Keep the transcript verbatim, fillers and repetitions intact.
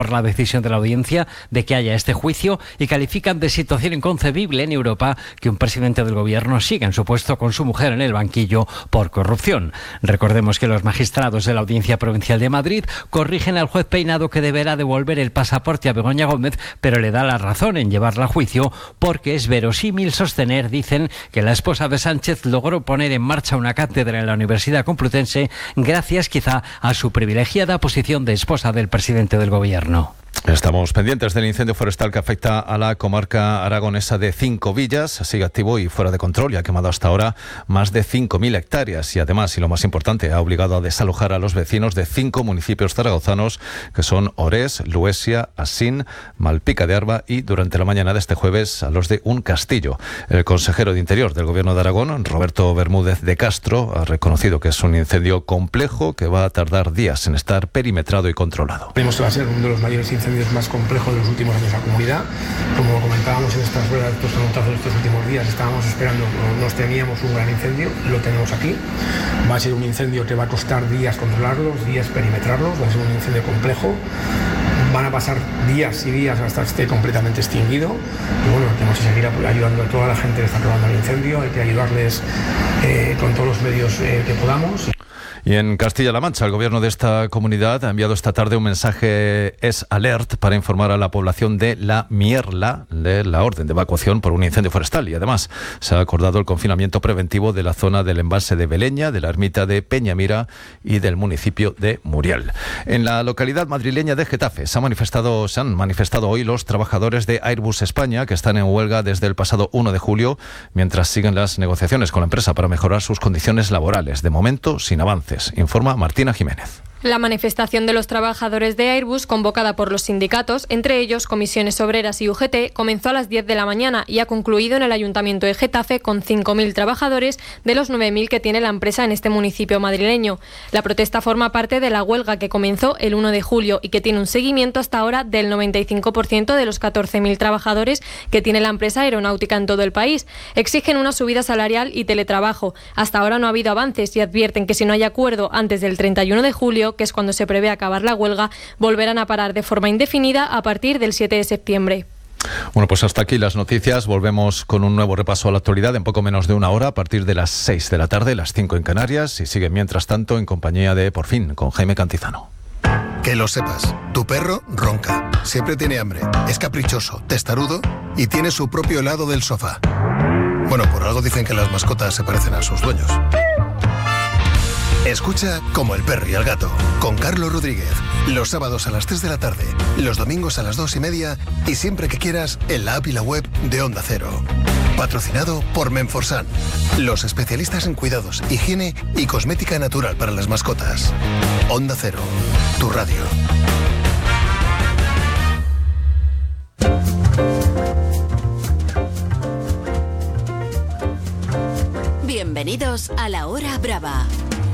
por la decisión de la audiencia de que haya este juicio y califican de situación inconcebible en Europa que un presidente del gobierno siga en su puesto con su mujer en el banquillo por corrupción. Recordemos que los magistrados de la Audiencia Provincial de Madrid corrigen al juez Peinado, que deberá devolver el pasaporte a Begoña Gómez, pero le da la razón en llevarla a juicio porque es verosímil sostener, dicen, que la esposa de Sánchez logró poner en marcha una cátedra en la Universidad Complutense gracias quizá a su privilegiada posición de esposa del presidente del gobierno. Estamos pendientes del incendio forestal que afecta a la comarca aragonesa de Cinco Villas. Sigue activo y fuera de control y ha quemado hasta ahora más de cinco mil hectáreas y además, y lo más importante, ha obligado a desalojar a los vecinos de cinco municipios zaragozanos que son Orés, Luesia, Asín, Malpica de Arba y durante la mañana de este jueves a los de Un Castillo. El consejero de Interior del Gobierno de Aragón, Roberto Bermúdez de Castro, ha reconocido que es un incendio complejo que va a tardar días en estar perimetrado y controlado. Creemos que va a ser uno de los mayores incendios más complejos de los últimos años en la comunidad. Como comentábamos en estas ruedas, estos preguntazos de estos últimos días, estábamos esperando, nos temíamos un gran incendio, lo tenemos aquí. Va a ser un incendio que va a costar días controlarlos, días perimetrarlos, va a ser un incendio complejo. Van a pasar días y días hasta que esté completamente extinguido. Y bueno, tenemos que seguir ayudando a toda la gente que está probando el incendio, hay que ayudarles eh, con todos los medios eh, que podamos. Y en Castilla-La Mancha, el gobierno de esta comunidad ha enviado esta tarde un mensaje Es Alert para informar a la población de la Mierla, de la orden de evacuación por un incendio forestal. Y además se ha acordado el confinamiento preventivo de la zona del embalse de Beleña, de la ermita de Peñamira y del municipio de Muriel. En la localidad madrileña de Getafe se, ha manifestado, se han manifestado hoy los trabajadores de Airbus España, que están en huelga desde el pasado uno de julio, mientras siguen las negociaciones con la empresa para mejorar sus condiciones laborales. De momento, sin avance. Informa Martina Jiménez. La manifestación de los trabajadores de Airbus, convocada por los sindicatos, entre ellos Comisiones Obreras y U G T, comenzó a las diez de la mañana y ha concluido en el Ayuntamiento de Getafe con cinco mil trabajadores de los nueve mil que tiene la empresa en este municipio madrileño. La protesta forma parte de la huelga que comenzó el uno de julio y que tiene un seguimiento hasta ahora del noventa y cinco por ciento de los catorce mil trabajadores que tiene la empresa aeronáutica en todo el país. Exigen una subida salarial y teletrabajo. Hasta ahora no ha habido avances y advierten que si no hay acuerdo antes del treinta y uno de julio, que es cuando se prevé acabar la huelga, volverán a parar de forma indefinida a partir del siete de septiembre. Bueno, pues hasta aquí las noticias. Volvemos con un nuevo repaso a la actualidad en poco menos de una hora, a partir de las seis de la tarde, las cinco en Canarias, y sigue mientras tanto en compañía de Por Fin, con Jaime Cantizano. Que lo sepas, tu perro ronca, siempre tiene hambre, es caprichoso, testarudo y tiene su propio helado del sofá. Bueno, por algo dicen que las mascotas se parecen a sus dueños. Escucha Como el perro y el gato, con Carlos Rodríguez, los sábados a las tres de la tarde, los domingos a las dos y media y siempre que quieras en la app y la web de Onda Cero. Patrocinado por Menforsan, los especialistas en cuidados, higiene y cosmética natural para las mascotas. Onda Cero, tu radio. Bienvenidos a La Hora Brava.